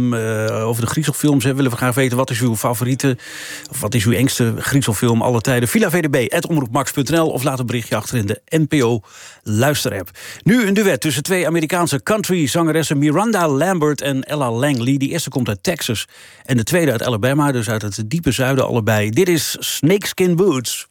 griezelfilm. Over de griezelfilms willen we graag weten... wat is uw favoriete, of wat is uw engste griezelfilm aller tijden? VilaVDB@omroepmax.nl of laat een berichtje achter in de NPO-luisterapp. Nu een duet tussen twee Amerikaanse country-zangeressen... Miranda Lambert en Ella Langley. Die eerste komt uit Texas en de tweede uit Alabama... dus uit het diepe zuiden allebei. Dit is Snakeskin Boots.